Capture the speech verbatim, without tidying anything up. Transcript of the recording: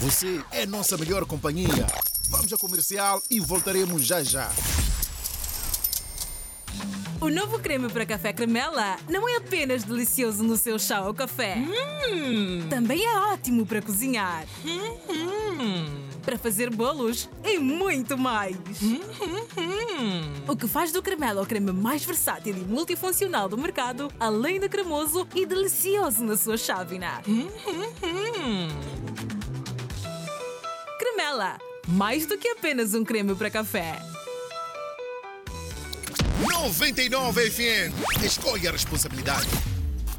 Você é nossa melhor companhia. Vamos ao comercial e voltaremos já já. O novo creme para café Cremella não é apenas delicioso no seu chá ou café. Hum. Também é ótimo para cozinhar, Hum. para fazer bolos e muito mais. Hum. Hum. O que faz do Cremella o creme mais versátil e multifuncional do mercado, além de cremoso e delicioso na sua chávena. Hum. Hum. Cremella, mais do que apenas um creme para café. noventa e nove F M. Escolha a responsabilidade.